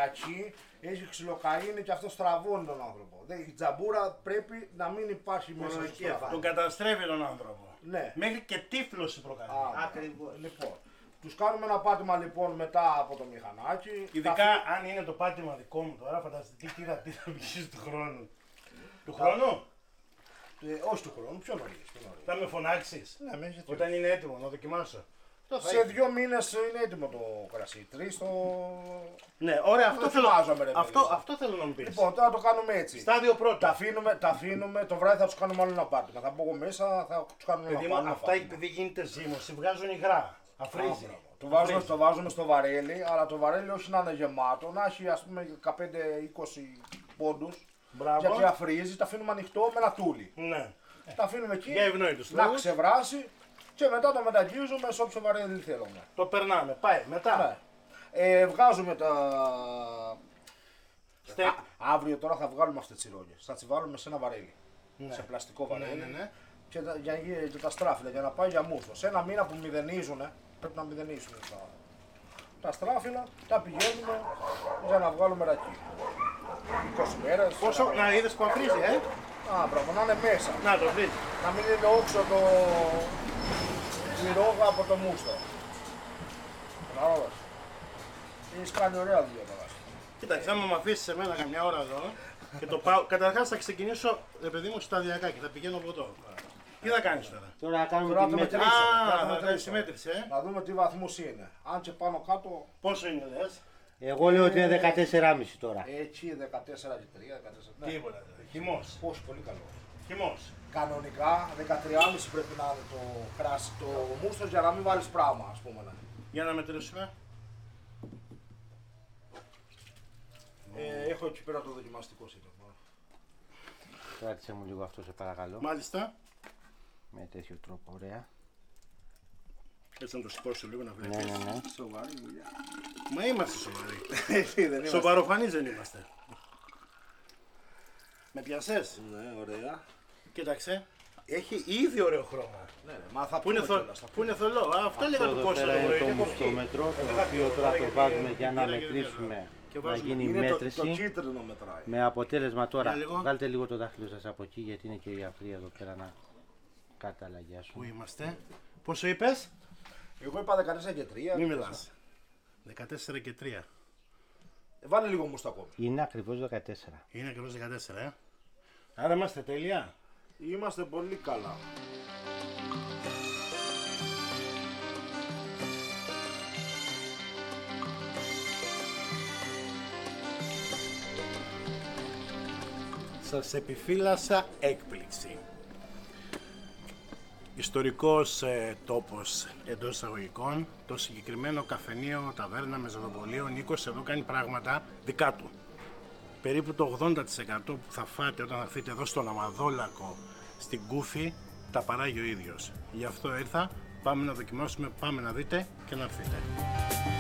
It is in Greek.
ρατσί, έχει ξυλοκαΐνη και αυτό στραβώνει τον άνθρωπο. Η τζαμπούρα πρέπει να μην υπάρχει μέσα στο στραβάνι. Τον καταστρέφει τον άνθρωπο. Ναι. Μέχρι και τύφλωση προκαλεί. Ακριβώς. Λοιπόν, τους κάνουμε ένα πάτημα λοιπόν μετά από το μηχανάκι. Ειδικά αν είναι το πάτημα δικό μου τώρα, φανταστείτε τι θα βγει του χρόνου. Του χρόνου? Όχι του χρόνου, πιο νωρίς. Θα με φωνάξεις Ναι, όταν είναι έτοιμο να δοκιμάσω. Σε 2 μήνες είναι έτοιμο το κρασί. 3 το. Ναι, ωραία, αυτό θέλω να μου πεις. Λοιπόν, τώρα το κάνουμε έτσι. Στάδιο πρώτο. Τα αφήνουμε, το βράδυ θα τους κάνουμε άλλο ένα πάτημα. Θα μπω εγώ μέσα, θα τους κάνουμε ένα πάτημα. Αυτά επειδή γίνεται ζύμωση, βγάζουν υγρά. Αφρίζει. Το βάζουμε στο βαρέλι, αλλά το βαρέλι όχι να είναι γεμάτο, να έχει ας πούμε 15-20 πόντους. Μπράβο. Γιατί αφρίζει, τα αφήνουμε ανοιχτό με ένα τούλι. Ναι. Τα αφήνουμε εκεί να ξεβράσει και μετά το μεταγγίζουμε σε όποιο βαρέλι θέλουμε. Το περνάμε, πάει μετά. Ναι. Βγάζουμε τα. Αύριο τώρα θα βγάλουμε αυτές τις τσιρόγες. Θα τις βάλουμε σε ένα βαρέλι. Ναι. Σε πλαστικό βαρέλι. Ναι. Και τα στράφυλα για να πάει για μούστο. Σε ένα μήνα που μηδενίζουν, πρέπει να μηδενίσουν τα στράφυλα, τα πηγαίνουμε για να βγάλουμε ρακί. 20 μέρες. Πόσο να είδες που αφρίζει, Μπράβο, να είναι μέσα. Να το βρεις. Να μην είναι όξο η ρόγα από το μούστο. Κατάλαβες. Έχεις κάνει ωραία δουλειά τώρα. Κοίταξε, άμα με αφήσεις εμένα καμιά ώρα εδώ και το πάω, καταρχάς θα ξεκινήσω, παιδί μου, σταδιακά και θα πηγαίνω από εδώ. Τι θα κάνεις τώρα? Τώρα θα κάνουμε τη μέτρηση. Θα κάνεις τη μέτρηση, Να δούμε τι βαθμούς είναι. Αν και πάνω κάτω. Πόσο είναι, λες? Εγώ λέω ότι είναι 14,5 τώρα. Έτσι, 14 και 3, 14. Τίποτα. Χυμός. Όχι, πολύ καλό. Χυμός. Κανονικά 13,5 πρέπει να είναι το κράσι, το μούστος για να μην βάλεις πράγμα, ας πούμε. Για να μετρήσουμε. Έχω εκεί πέρα το δοκιμαστικό σύντομα. Κράτησε μου λίγο αυτό, σε παρακαλώ. Μάλιστα. Με τέτοιο τρόπο, ωραία. Έτσι να το σηκώσω λίγο να βλέπεις. Ναι. Σοβαρή δουλειά. Μα είμαστε σοβαροί. Σοβαροφανείς δεν είμαστε. Με πιασες? Ναι, ωραία. Κοίταξε. Έχει ήδη ωραίο χρώμα. Ναι, μα θα Πού είναι θολό. Αυτό έλεγα του Κώστα το πρωί. Το μουστόμετρο, το οποίο τώρα το βάζουμε για να μετρήσουμε, να γίνει η μέτρηση. Το κίτρινο μετράει. Με αποτέλεσμα τώρα, βγάλτε λίγο το δάχτυλο σας από εκεί, γιατί είναι και η αφρία εδώ πέρα να καταλαγιάσουν. Πού είμαστε? Πόσο είπες? Εγώ είπα 14 και 3. Μην μιλάς. 14 και 3. Βάλε λίγο μουστο ακόμη. Είναι ακριβώς 14. Είναι ακριβώς 14, Άρα είμαστε τέλεια. Είμαστε πολύ καλά. Σας επιφύλασα έκπληξη. Ιστορικός τόπος εντός εισαγωγικών, το συγκεκριμένο καφενείο, ταβέρνα, μεζοδοπολείο, Νίκος εδώ κάνει πράγματα δικά του. Περίπου το 80% που θα φάτε όταν θα έρθετε εδώ στον Αμαδόλακο, στην Κούφη, τα παράγει ο ίδιος. Γι' αυτό ήρθα, πάμε να δοκιμάσουμε, πάμε να δείτε και να έρθετε.